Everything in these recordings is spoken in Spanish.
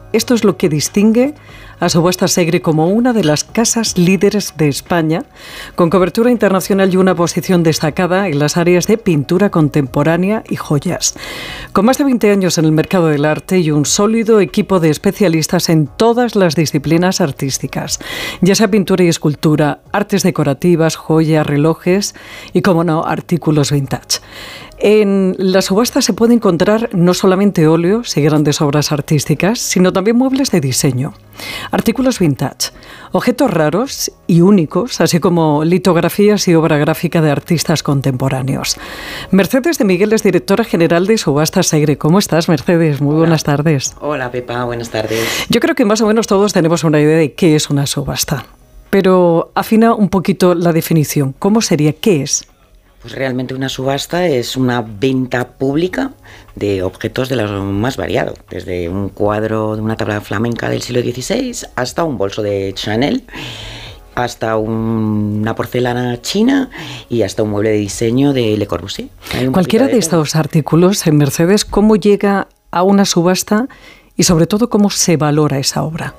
Esto es lo que distingue a Subastas Segre como una de las casas líderes de España, con cobertura internacional y una posición destacada en las áreas de pintura contemporánea y joyas. Con más de 20 años en el mercado del arte y un sólido equipo de especialistas en todas las disciplinas artísticas, ya sea pintura y escultura, artes decorativas, joyas, relojes y, como no, artículos vintage. En la subasta se puede encontrar no solamente óleos y grandes obras artísticas, sino también muebles de diseño, artículos vintage, objetos raros y únicos, así como litografías y obra gráfica de artistas contemporáneos. Mercedes de Miguel es directora general de Subastas Segre. ¿Cómo estás, Mercedes? Muy buenas tardes. Hola, Pepa, buenas tardes. Yo creo que más o menos todos tenemos una idea de qué es una subasta, pero afina un poquito la definición. ¿Cómo sería? ¿Qué es? Pues realmente una subasta es una venta pública de objetos de lo más variado, desde un cuadro de una tabla flamenca del siglo XVI hasta un bolso de Chanel, hasta una porcelana china y hasta un mueble de diseño de Le Corbusier. Cualquiera de estos artículos en Mercedes, ¿cómo llega a una subasta y sobre todo cómo se valora esa obra?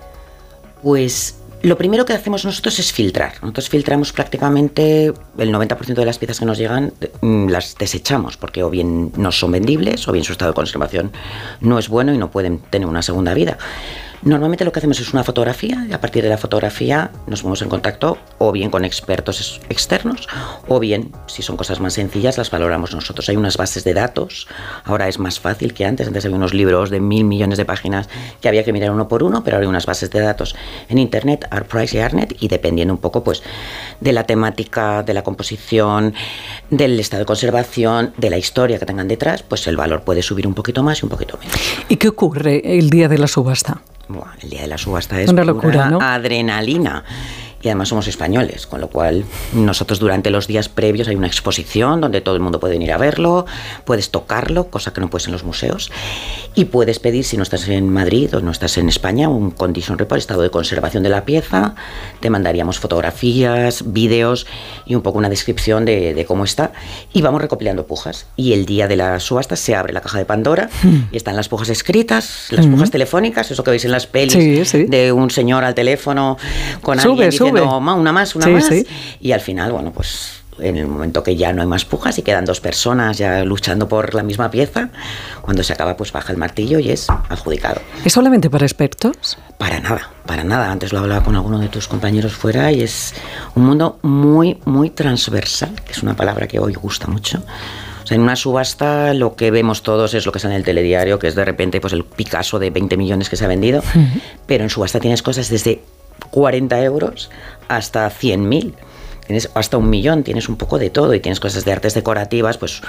Pues lo primero que hacemos nosotros es filtrar. Nosotros filtramos prácticamente el 90% de las piezas que nos llegan, las desechamos porque o bien no son vendibles o bien su estado de conservación no es bueno y no pueden tener una segunda vida. Normalmente lo que hacemos es una fotografía y a partir de la fotografía nos ponemos en contacto o bien con expertos externos o bien, si son cosas más sencillas, las valoramos nosotros. Hay unas bases de datos, ahora es más fácil que antes. Antes había unos libros de 1.000 millones de páginas que había que mirar uno por uno, pero ahora hay unas bases de datos en Internet, Artprice y Artnet, y dependiendo un poco pues de la temática, de la composición, del estado de conservación, de la historia que tengan detrás, pues el valor puede subir un poquito más y un poquito menos. ¿Y qué ocurre el día de la subasta? Bueno, el día de la subasta es una locura, ¿no? Adrenalina. Y además somos españoles, con lo cual nosotros durante los días previos hay una exposición donde todo el mundo puede venir a verlo, puedes tocarlo, cosa que no puedes en los museos, y puedes pedir, si no estás en Madrid o no estás en España, un condition report, estado de conservación de la pieza. Te mandaríamos fotografías, vídeos y un poco una descripción de cómo está, y vamos recopilando pujas. Y el día de la subasta se abre la caja de Pandora y están las pujas escritas, las pujas telefónicas, eso que veis en las pelis, de un señor al teléfono con alguien diciendo una más, y al final, bueno, pues en el momento que ya no hay más pujas y quedan dos personas ya luchando por la misma pieza, cuando se acaba pues baja el martillo y es adjudicado. ¿Es solamente para expertos? Para nada. Antes lo hablaba con alguno de tus compañeros fuera y es un mundo muy, muy transversal, que es una palabra que hoy gusta mucho. O sea, en una subasta lo que vemos todos es lo que sale en el telediario, que es de repente pues el Picasso de 20 millones que se ha vendido, pero en subasta tienes cosas desde 40 euros hasta 100.000, tienes hasta 1.000.000, tienes un poco de todo y tienes cosas de artes decorativas, pues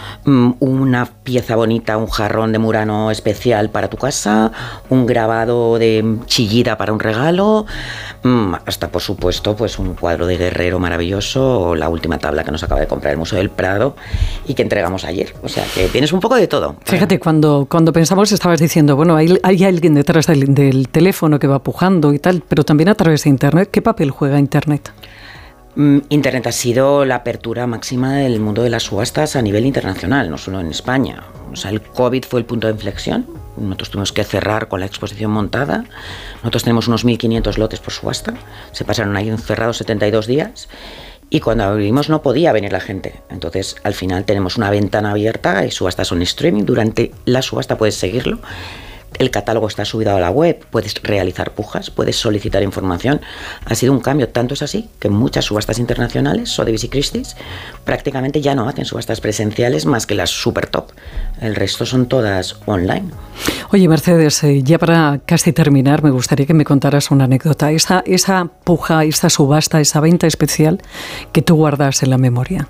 una pieza bonita, un jarrón de Murano especial para tu casa, un grabado de Chillida para un regalo, hasta por supuesto pues un cuadro de Guerrero maravilloso o la última tabla que nos acaba de comprar el Museo del Prado y que entregamos ayer. O sea que tienes un poco de todo. Fíjate, cuando pensamos estabas diciendo, bueno, hay alguien detrás del teléfono que va pujando y tal, pero también a través de Internet. ¿Qué papel juega Internet? Internet ha sido la apertura máxima del mundo de las subastas a nivel internacional, no solo en España. O sea, el COVID fue el punto de inflexión. Nosotros tuvimos que cerrar con la exposición montada. Nosotros tenemos unos 1.500 lotes por subasta. Se pasaron ahí encerrados 72 días. Y cuando abrimos no podía venir la gente. Entonces, al final tenemos una ventana abierta y subastas son streaming. Durante la subasta puedes seguirlo. El catálogo está subido a la web, puedes realizar pujas, puedes solicitar información. Ha sido un cambio, tanto es así que muchas subastas internacionales, Sotheby's y Christie's, prácticamente ya no hacen subastas presenciales más que las super top. El resto son todas online. Oye, Mercedes, ya para casi terminar, me gustaría que me contaras una anécdota. Esa puja, esa subasta, esa venta especial que tú guardas en la memoria.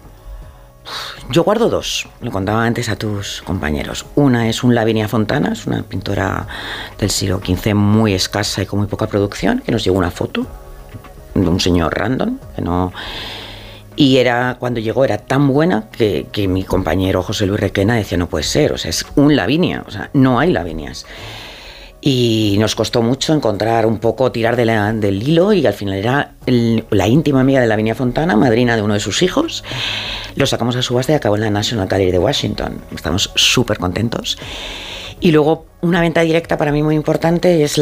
Yo guardo dos, lo contaba antes a tus compañeros. Una es un Lavinia Fontana, es una pintora del siglo XV muy escasa y con muy poca producción, que nos llegó una foto de un señor random, que no... Y cuando llegó era tan buena que mi compañero José Luis Requena decía, no puede ser, o sea, es un Lavinia, o sea, no hay Lavinias. Y nos costó mucho encontrar un poco, tirar del hilo, y al final era la íntima amiga de Lavinia Fontana, madrina de uno de sus hijos. Lo sacamos a subasta y acabó en la National Gallery de Washington. Estamos súper contentos. Y luego una venta directa para mí muy importante es